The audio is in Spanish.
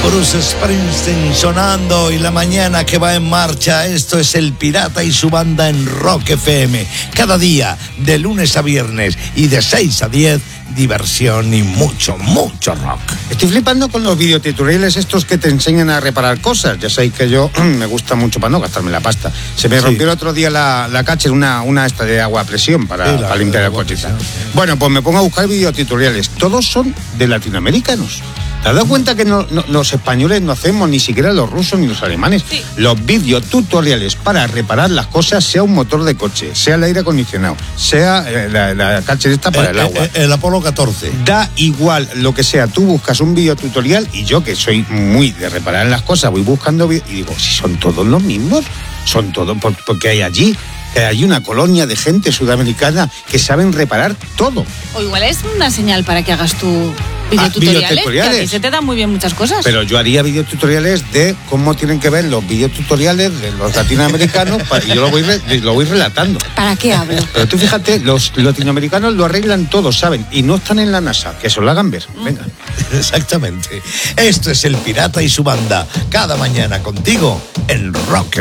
Bruce Springsteen sonando y la mañana que va en marcha. Esto es El Pirata y su banda en Rock FM. Cada día, de lunes a viernes y de 6 a 10, diversión y mucho, mucho rock. Estoy flipando con los videotutoriales estos que te enseñan a reparar cosas. Ya sabéis que yo me gusta mucho para no gastarme la pasta. Se me rompió el otro día la Catcher, una esta de agua a presión para limpiar el coche. Bueno, pues me pongo a buscar videotutoriales. Todos son de latinoamericanos. ¿Te has dado cuenta que los españoles no hacemos, ni siquiera los rusos ni los alemanes? Sí. Los videotutoriales para reparar las cosas, sea un motor de coche, sea el aire acondicionado, sea la Catcher esta para el agua. El Apolo 14. Da igual lo que sea, tú buscas un videotutorial y yo, que soy muy de reparar las cosas, voy buscando y digo, si son todos los mismos, son todos, porque hay allí. Hay una colonia de gente sudamericana que saben reparar todo. O igual es una señal para que hagas tu videotutoriales. Que a ti se te dan muy bien muchas cosas. Pero yo haría videotutoriales de cómo tienen que ver los videotutoriales de los latinoamericanos y yo lo voy relatando. ¿Para qué hablo? Pero tú fíjate, los latinoamericanos lo arreglan todo, ¿saben? Y no están en la NASA, que eso lo hagan ver. Venga. Exactamente. Esto es El Pirata y su banda. Cada mañana contigo en Rock